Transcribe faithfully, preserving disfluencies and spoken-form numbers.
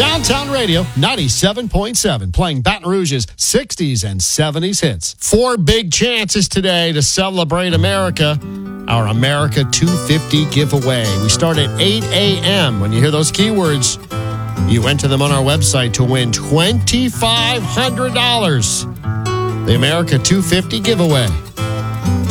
Downtown Radio ninety-seven point seven, playing Baton Rouge's sixties and seventies hits. Four big chances today to celebrate America. Our America two fifty giveaway. We start at eight a.m. When you hear those keywords, you enter them on our website to win twenty-five hundred dollars. The America two fifty giveaway.